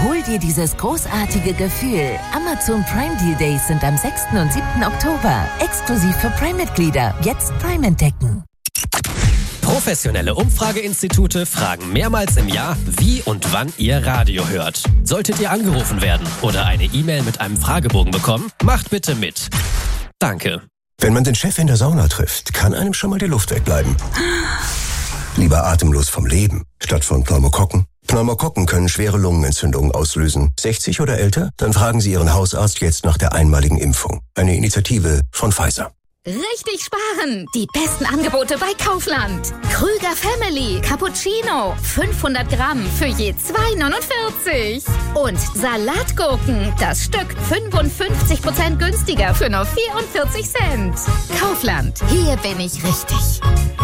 Hol dir dieses großartige Gefühl. Amazon Prime Deal Days sind am 6. und 7. Oktober. Exklusiv für Prime-Mitglieder. Jetzt Prime entdecken. Professionelle Umfrageinstitute fragen mehrmals im Jahr, wie und wann ihr Radio hört. Solltet ihr angerufen werden oder eine E-Mail mit einem Fragebogen bekommen, macht bitte mit. Danke. Wenn man den Chef in der Sauna trifft, kann einem schon mal die Luft wegbleiben. Lieber atemlos vom Leben, statt von Pneumokokken. Pneumokokken können schwere Lungenentzündungen auslösen. 60 oder älter? Dann fragen Sie Ihren Hausarzt jetzt nach der einmaligen Impfung. Eine Initiative von Pfizer. Richtig sparen! Die besten Angebote bei Kaufland. Krüger Family Cappuccino. 500 Gramm für je 2,49. Und Salatgurken. Das Stück 55% günstiger für nur 44 Cent. Kaufland. Hier bin ich richtig.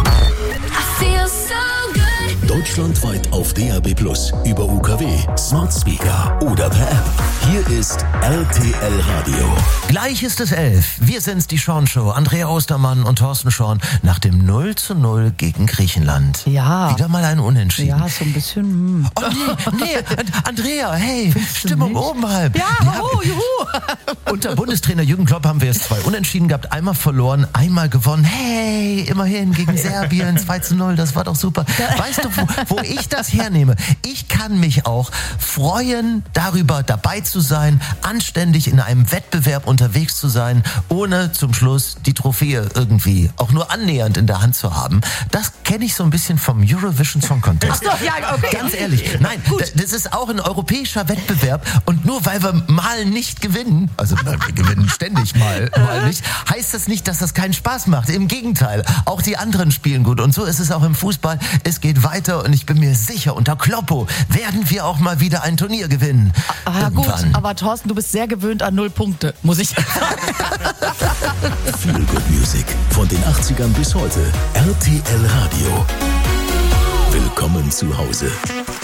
I feel so good. Deutschlandweit auf DAB+, über UKW, Smart Speaker oder per App. Hier ist RTL Radio. Gleich ist es 11. Wir sind's, die Sean-Show. Andrea Ostermann und Thorsten Schorn nach dem 0:0 gegen Griechenland. Ja. Wieder mal ein Unentschieden. Ja, so ein bisschen. Oh nee, Andrea, hey, Stimmung oben halb. Ja, juhu. Unter Bundestrainer Jürgen Klopp haben wir jetzt 2 Unentschieden gehabt, einmal verloren, einmal gewonnen. Hey, immerhin gegen Serbien 2:0, das war doch super. Weißt du, wo ich das hernehme? Ich kann mich auch freuen, darüber dabei zu sein, anständig in einem Wettbewerb unterwegs zu sein, ohne zum Schluss die Trophäe irgendwie auch nur annähernd in der Hand zu haben. Das kenne ich so ein bisschen vom Eurovision Song Contest. Ach so, ja, okay. Ganz ehrlich, nein, das ist auch ein europäischer Wettbewerb und nur weil wir mal nicht gewinnen, also wir gewinnen ständig mal nicht, heißt das nicht, dass das keinen Spaß macht. Im Gegenteil, auch die anderen spielen gut und so ist es auch im Fußball. Es geht weiter und ich bin mir sicher, unter Kloppo werden wir auch mal wieder ein Turnier gewinnen. Gut, aber Thorsten, du bist sehr gewöhnt an 0 Punkte, muss ich sagen. Feel Good Music von den 80ern bis heute. RTL Radio. Willkommen zu Hause.